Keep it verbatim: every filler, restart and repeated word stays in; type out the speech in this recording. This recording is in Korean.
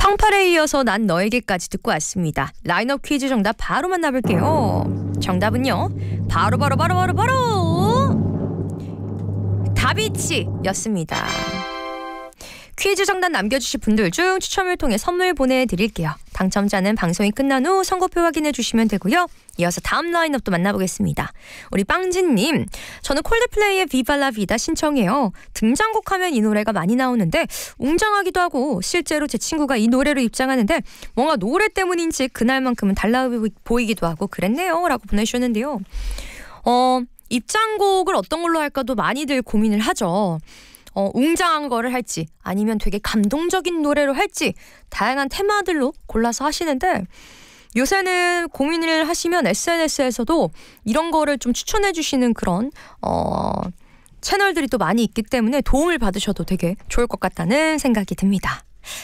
황팔에 이어서 난 너에게까지 듣고 왔습니다. 라인업 퀴즈 정답 바로 만나볼게요. 정답은요. 바로 바로 바로 바로 바로 다비치였습니다. 퀴즈 정답 남겨주실 분들 중 추첨을 통해 선물 보내드릴게요. 당첨자는 방송이 끝난 후 선고표 확인해 주시면 되고요. 이어서 다음 라인업도 만나보겠습니다. 우리 빵진님, 저는 콜드플레이의 비바 라 비다 신청해요. 등장곡 하면 이 노래가 많이 나오는데 웅장하기도 하고 실제로 제 친구가 이 노래로 입장하는데 뭔가 노래 때문인지 그날만큼은 달라 보이기도 하고 그랬네요 라고 보내주셨는데요. 어, 입장곡을 어떤 걸로 할까도 많이들 고민을 하죠. 어, 웅장한 거를 할지 아니면 되게 감동적인 노래로 할지 다양한 테마들로 골라서 하시는데 요새는 고민을 하시면 에스엔에스에서도 이런 거를 좀 추천해 주시는 그런 어, 채널들이 또 많이 있기 때문에 도움을 받으셔도 되게 좋을 것 같다는 생각이 듭니다.